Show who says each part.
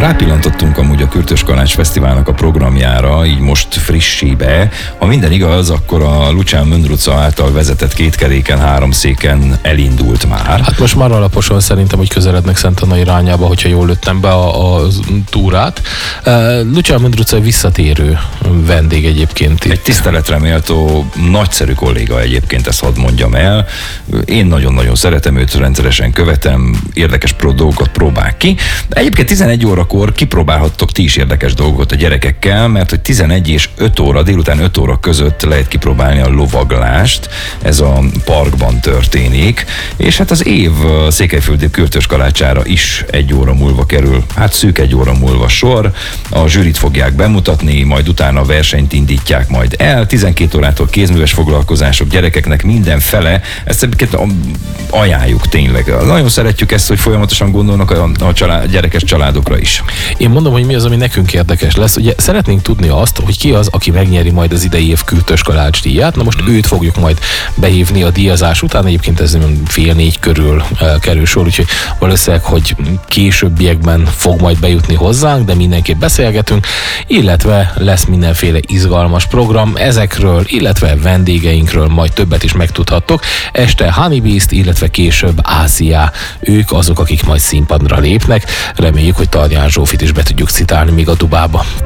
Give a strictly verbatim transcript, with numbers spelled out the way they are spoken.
Speaker 1: rápillantottunk amúgy a Kürtös Kalács Fesztiválnak a programjára, így most frissibe. Ha minden igaz, akkor a Lucian Mundruca által vezetett kétkeréken, háromszéken elindult már.
Speaker 2: Hát most már alaposan szerintem, hogy közelednek Szent Anna irányába, hogyha jól lőttem be a, a túrát. Uh, Lucian Mundruca visszatérő vendég egyébként.
Speaker 1: Egy tiszteletre méltó, nagyszerű kolléga egyébként, ezt hadd mondjam el. Én nagyon-nagyon szeretem őt, rendszeresen követem, érdekes dolgokat próbál ki. Egyébként tizenegy órakor kipróbálhattok ti is érdekes dolgokat a gyerekekkel, mert hogy tizenegy és öt óra, délután öt óra között lehet kipróbálni a lovaglást. Ez a parkban történik, és hát az év székelyföldi Kürtös Kalácsára is egy óra múlva kerül, hát szűk egy óra múlva sor. A zsűrit fogják bemutatni, majd utána a versenyt indítják majd el. tizenkét órától kézműves foglalkozások gyerekeknek mindenfele. Ezt ajánljuk tényleg. Nagyon szeretjük ezt, hogy folyamatosan gondolnak a, a család, gyerekes családokra is.
Speaker 2: Én mondom, hogy mi az, ami nekünk érdekes lesz. Ugye szeretnénk tudni azt, hogy ki az, aki megnyeri majd az idei év Kürtös Kalács díját. Na most hmm. őt fogjuk majd behívni a díjazás után. Egyébként ez fél négy körül uh, kerül sor, úgyhogy valószínűleg, hogy későbbiekben fog majd bejutni hozzánk, de mindenképp beszélgetünk, illetve lesz mindenféle izgalmas program ezekről, illetve vendégeinkről majd többet is megtudhattok. Este Honeybeast, illetve később Ázia. Ők azok, akik majd színpadra lépnek. Reméljük, hogy Tarján Zsófit is be tudjuk citálni még a Dubába.